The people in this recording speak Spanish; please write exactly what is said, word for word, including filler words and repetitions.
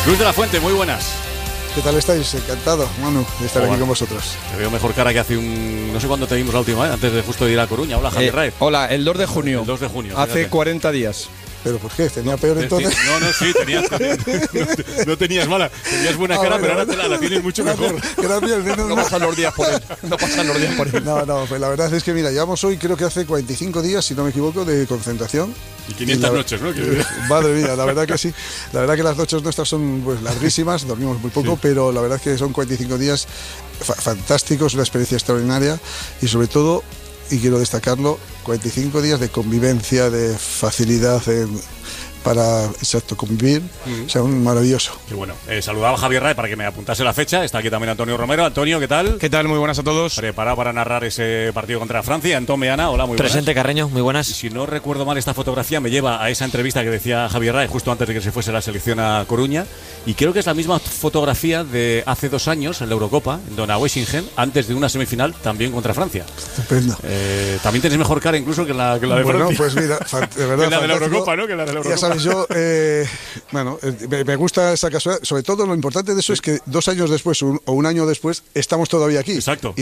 Luis de la Fuente, muy buenas. ¿Qué tal estáis? Encantado, Manu, de estar Hola. aquí con vosotros. Te veo mejor cara que hace un... No sé cuándo te vimos la última vez, antes de justo de ir a Coruña. Hola, Javier Eh, Raez. hola, el dos de junio. El dos de junio. Hace fíjate. cuarenta días. ¿Pero por qué? ¿Tenía peor entonces? No, no, sí, tenías, no, no tenías mala. Tenías buena Ah, cara, bueno, pero ahora bueno. te la, la tienes mucho mejor. Gracias, menos No mal. pasan los días por él. No pasan los días por él. No, no, pues la verdad es que mira, llevamos hoy creo que hace cuarenta y cinco días, si no me equivoco, de concentración. Y quinientas la- noches, ¿no? Eh, Madre mía, la verdad que sí. La verdad que las noches nuestras son pues larguísimas, dormimos muy poco, pero la verdad es que son cuarenta y cinco días fa- fantásticos, una experiencia extraordinaria y sobre todo, y quiero destacarlo, cuarenta y cinco días de convivencia, de facilidad en- para, exacto, convivir, o sea, un maravilloso. Qué bueno. Eh, saludaba a Javier Raez para que me apuntase la fecha. Está aquí también Antonio Romero. Antonio, ¿qué tal? ¿Qué tal? Muy buenas a todos. Preparado para narrar ese partido contra Francia. Antón Meana, hola, muy buenas. Presente, Carreño, muy Y buenas. si no recuerdo mal, esta fotografía me lleva a esa entrevista que decía Javier Raez justo antes de que se fuese la selección a Coruña. Y creo que es la misma fotografía de hace dos años en la Eurocopa, en Donaueschingen, antes de una semifinal también contra Francia. Estupendo. Eh, también tenéis mejor cara incluso que la, que la de Bueno, Francia. pues mira, fan- de verdad. Que la de la fantástico. Eurocopa, ¿no? Que la de la Eurocopa. Ya sabes, yo, eh, bueno, eh, me, me gusta esa casualidad. Sobre todo lo importante de eso es que dos años después un- o un año después estamos todavía aquí. Exacto.